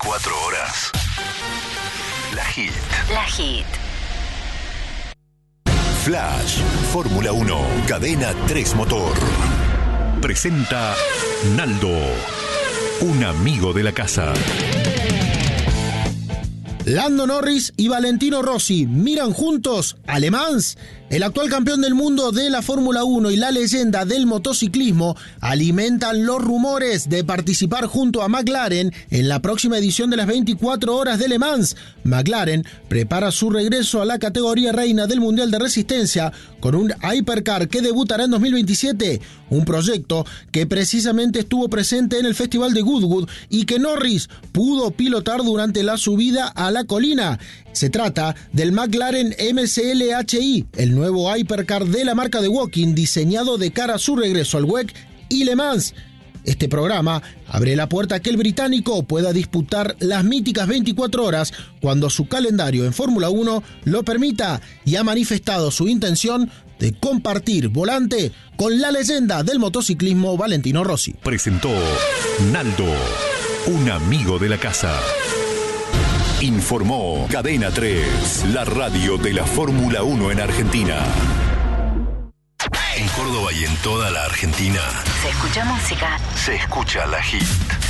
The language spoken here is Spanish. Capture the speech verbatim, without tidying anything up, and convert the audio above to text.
veinticuatro horas. La Hit. La Hit. Flash, Fórmula uno, Cadena tres Motor. Presenta Naldo, un amigo de la casa. Lando Norris y Valentino Rossi miran juntos a Le Mans. El actual campeón del mundo de la Fórmula uno y la leyenda del motociclismo alimentan los rumores de participar junto a McLaren en la próxima edición de las veinticuatro horas de Le Mans. McLaren prepara su regreso a la categoría reina del Mundial de Resistencia con un Hypercar que debutará en dos mil veintisiete, un proyecto que precisamente estuvo presente en el Festival de Goodwood y que Norris pudo pilotar durante la subida a la colina. Se trata del McLaren M C L H I, el nuevo Hypercar de la marca de Woking, diseñado de cara a su regreso al W E C y Le Mans. Este programa abre la puerta a que el británico pueda disputar las míticas veinticuatro horas cuando su calendario en Fórmula uno lo permita, y ha manifestado su intención de compartir volante con la leyenda del motociclismo Valentino Rossi. Presentó Naldo, un amigo de la casa. Informó Cadena tres, la radio de la Fórmula uno en Argentina. En Córdoba y en toda la Argentina Se escucha música. se escucha La Hit.